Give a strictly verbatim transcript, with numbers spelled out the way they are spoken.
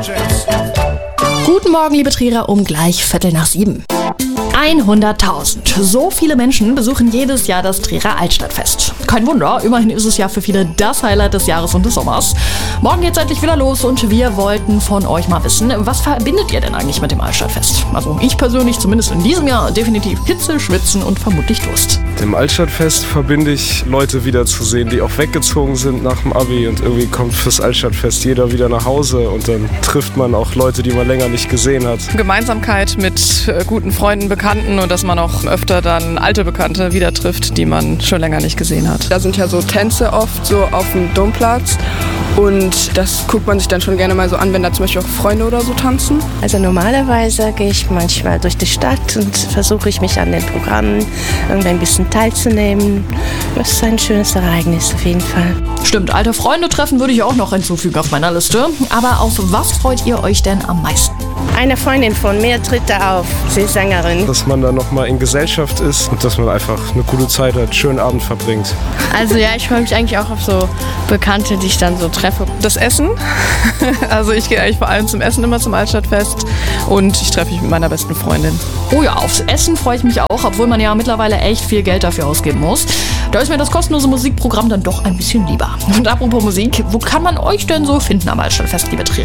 Guten Morgen, liebe Trierer, um gleich Viertel nach sieben. hunderttausend. So viele Menschen besuchen jedes Jahr das Trierer Altstadtfest. Kein Wunder, immerhin ist es ja für viele das Highlight des Jahres und des Sommers. Morgen geht's endlich wieder los und wir wollten von euch mal wissen, was verbindet ihr denn eigentlich mit dem Altstadtfest? Also ich persönlich, zumindest in diesem Jahr, definitiv Hitze, Schwitzen und vermutlich Durst. Dem Altstadtfest verbinde ich, Leute wiederzusehen, die auch weggezogen sind nach dem Abi, und irgendwie kommt fürs Altstadtfest jeder wieder nach Hause und dann trifft man auch Leute, die man länger nicht gesehen hat. Gemeinsamkeit mit äh, guten Freunden, Bekannten und dass man auch öfter dann alte Bekannte wieder trifft, die man schon länger nicht gesehen hat. Da sind ja so Tänze oft so auf dem Domplatz. Und das guckt man sich dann schon gerne mal so an, wenn da zum Beispiel auch Freunde oder so tanzen. Also normalerweise gehe ich manchmal durch die Stadt und versuche ich mich an den Programmen irgendwie ein bisschen teilzunehmen. Das ist ein schönes Ereignis auf jeden Fall. Stimmt, alte Freunde treffen würde ich auch noch hinzufügen auf meiner Liste. Aber auf was freut ihr euch denn am meisten? Eine Freundin von mir tritt da auf, sie ist Sängerin. Dass man da nochmal in Gesellschaft ist und dass man einfach eine coole Zeit hat, einen schönen Abend verbringt. Also ja, ich freue mich eigentlich auch auf so Bekannte, die ich dann so treffe. Das Essen. Also ich gehe eigentlich vor allem zum Essen immer zum Altstadtfest und ich treffe mich mit meiner besten Freundin. Oh ja, aufs Essen freue ich mich auch, obwohl man ja mittlerweile echt viel Geld dafür ausgeben muss. Da ist mir das kostenlose Musikprogramm dann doch ein bisschen lieber. Und apropos Musik, wo kann man euch denn so finden am Altstadtfest, liebe Trierer?